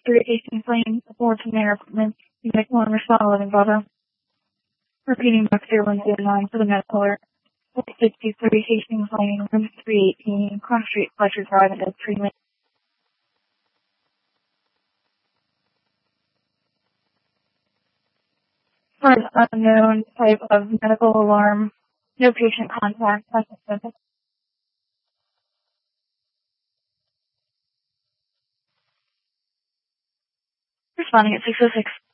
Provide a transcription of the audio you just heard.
663 Hastings Lane, the Fullerton Manor Apartments. You make one respond 11 Bravo. Repeating back 0109 for the medical alert. 663 Hastings Lane, room 318, Cross Street, Fletcher Drive, and Dead Treatment. For an unknown type of medical alarm, no patient contact. Responding at 606.